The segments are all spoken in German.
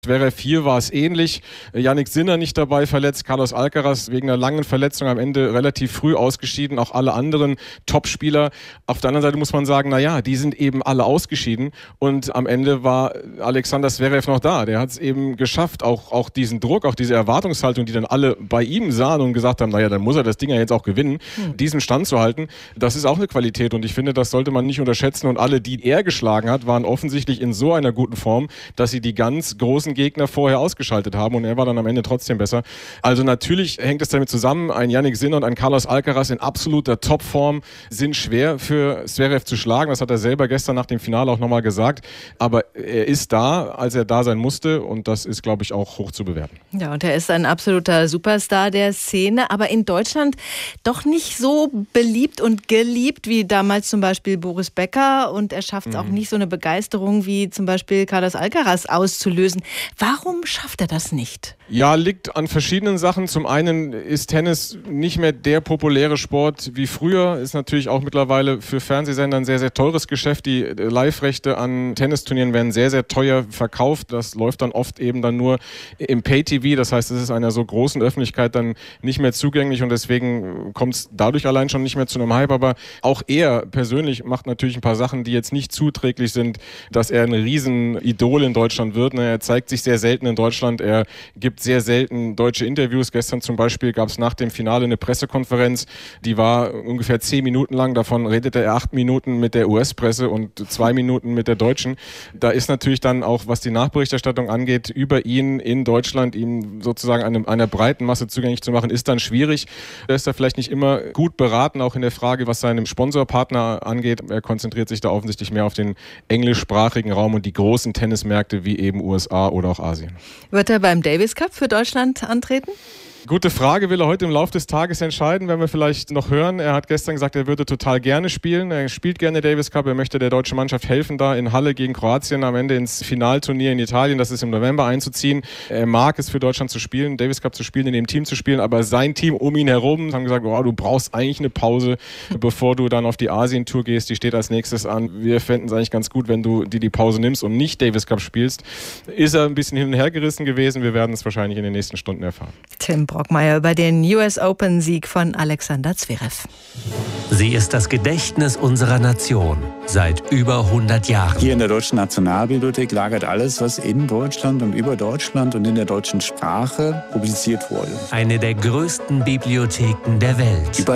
Zverev 4 war es ähnlich. Jannik Sinner nicht dabei, verletzt. Carlos Alcaraz wegen einer langen Verletzung am Ende relativ früh ausgeschieden. Auch alle anderen Topspieler. Auf der anderen Seite muss man sagen, naja, die sind eben alle ausgeschieden. Und am Ende war Alexander Zverev noch da. Der hat es eben geschafft, auch diesen Druck, auch diese Erwartungshaltung, die dann alle bei ihm sahen und gesagt haben, naja, dann muss er das Ding ja jetzt auch gewinnen, diesen Stand zu halten. Das ist auch eine Qualität und ich finde, das sollte man nicht unterschätzen. Und alle, die er geschlagen hat, waren offensichtlich in so einer guten Form, dass sie die ganz großen Gegner vorher ausgeschaltet haben und er war dann am Ende trotzdem besser. Also natürlich hängt es damit zusammen, ein Jannik Sinner und ein Carlos Alcaraz in absoluter Topform sind schwer für Zverev zu schlagen. Das hat er selber gestern nach dem Finale auch nochmal gesagt. Aber er ist da, als er da sein musste und das ist, glaube ich, auch hoch zu bewerten. Ja, und er ist ein absoluter Superstar der Szene, aber in Deutschland doch nicht so beliebt und geliebt wie damals zum Beispiel Boris Becker und er schafft es auch nicht so eine Begeisterung wie zum Beispiel Carlos Alcaraz auszulösen. Warum schafft er das nicht? Ja, liegt an verschiedenen Sachen. Zum einen ist Tennis nicht mehr der populäre Sport wie früher. Ist natürlich auch mittlerweile für Fernsehsender ein sehr, sehr teures Geschäft. Die Live-Rechte an Tennisturnieren werden sehr, sehr teuer verkauft. Das läuft dann oft eben dann nur im Pay-TV. Das heißt, es ist einer so großen Öffentlichkeit dann nicht mehr zugänglich und deswegen kommt es dadurch allein schon nicht mehr zu einem Hype. Aber auch er persönlich macht natürlich ein paar Sachen, die jetzt nicht zuträglich sind, dass er ein Riesenidol in Deutschland wird. Er zeigt sich sehr selten in Deutschland. Er gibt sehr selten deutsche Interviews. Gestern zum Beispiel gab es nach dem Finale eine Pressekonferenz, die war ungefähr 10 Minuten lang. Davon redete er 8 Minuten mit der US-Presse und 2 Minuten mit der deutschen. Da ist natürlich dann auch, was die Nachberichterstattung angeht, über ihn in Deutschland, ihm sozusagen einer breiten Masse zugänglich zu machen, ist dann schwierig. Er ist da vielleicht nicht immer gut beraten, auch in der Frage, was seinen Sponsorpartner angeht. Er konzentriert sich da offensichtlich mehr auf den englischsprachigen Raum und die großen Tennismärkte wie eben USA oder auch Asien. Wird er beim Davis Cup für Deutschland antreten? Gute Frage, will er heute im Laufe des Tages entscheiden, werden wir vielleicht noch hören. Er hat gestern gesagt, er würde total gerne spielen. Er spielt gerne Davis Cup, er möchte der deutschen Mannschaft helfen, da in Halle gegen Kroatien am Ende ins Finalturnier in Italien, das ist im November, einzuziehen. Er mag es für Deutschland zu spielen, Davis Cup zu spielen, in dem Team zu spielen, aber sein Team um ihn herum haben gesagt, oh, du brauchst eigentlich eine Pause, bevor du dann auf die Asien-Tour gehst, die steht als nächstes an. Wir fänden es eigentlich ganz gut, wenn du dir die Pause nimmst und nicht Davis Cup spielst. Ist er ein bisschen hin und her gerissen gewesen, wir werden es wahrscheinlich in den nächsten Stunden erfahren. Tim Brockmeier über den US Open-Sieg von Alexander Zverev. Sie ist das Gedächtnis unserer Nation seit über 100 Jahren. Hier in der Deutschen Nationalbibliothek lagert alles, was in Deutschland und über Deutschland und in der deutschen Sprache publiziert wurde. Eine der größten Bibliotheken der Welt. Über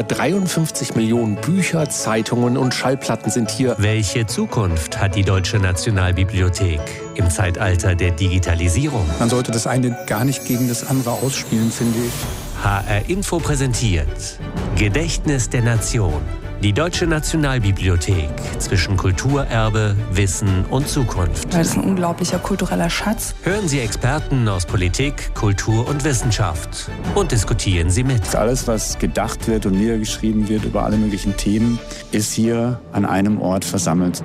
53 Millionen Bücher, Zeitungen und Schallplatten sind hier. Welche Zukunft hat die Deutsche Nationalbibliothek im Zeitalter der Digitalisierung? Man sollte das eine gar nicht gegen das andere ausspielen, finde ich. HR Info präsentiert Gedächtnis der Nation. Die Deutsche Nationalbibliothek zwischen Kulturerbe, Wissen und Zukunft. Das ist ein unglaublicher kultureller Schatz. Hören Sie Experten aus Politik, Kultur und Wissenschaft und diskutieren Sie mit. Alles, was gedacht wird und niedergeschrieben wird über alle möglichen Themen, ist hier an einem Ort versammelt.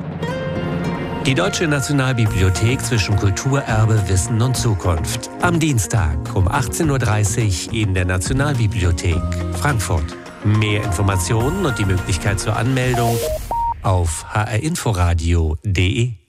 Die Deutsche Nationalbibliothek zwischen Kulturerbe, Wissen und Zukunft. Am Dienstag um 18.30 Uhr in der Nationalbibliothek Frankfurt. Mehr Informationen und die Möglichkeit zur Anmeldung auf hrinforadio.de.